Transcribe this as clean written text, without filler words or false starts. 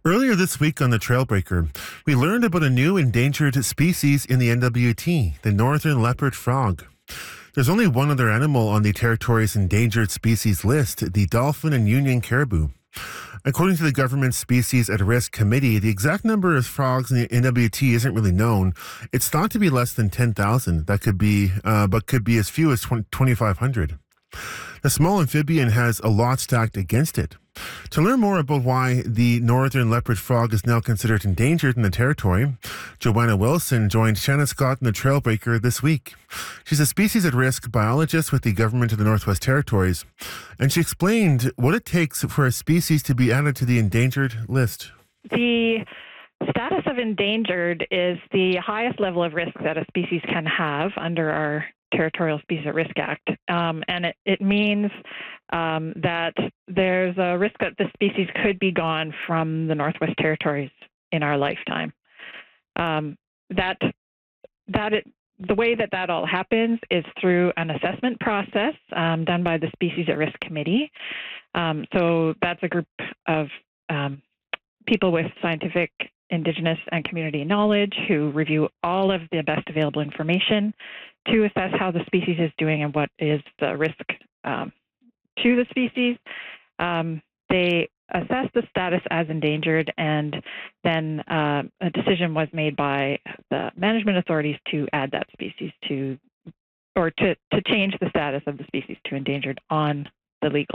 Earlier this week on the Trailbreaker, we learned about a new endangered species in the NWT, the northern leopard frog. There's only one other animal on the territory's endangered species list, the dolphin and Union caribou. According to the government's Species at Risk Committee, the exact number of frogs in the NWT isn't really known. It's thought to be less than 10,000. That could be, but could be as few as 2,500. The small amphibian has a lot stacked against it. To learn more about why the northern leopard frog is now considered endangered in the territory, Joanna Wilson joined Shannon Scott in the Trailbreaker this week. She's a species at risk biologist with the government of the Northwest Territories, and she explained what it takes for a species to be added to the endangered list. The status of endangered is the highest level of risk that a species can have under our Territorial Species at Risk Act. And it means that there's a risk that the species could be gone from the Northwest Territories in our lifetime. The way that all happens is through an assessment process done by the Species at Risk Committee. So that's a group of people with scientific, Indigenous, and community knowledge who review all of the best available information to assess how the species is doing and what is the risk to the species. They assess the status as endangered, and then a decision was made by the management authorities to add that species to change the status of the species to endangered on the legal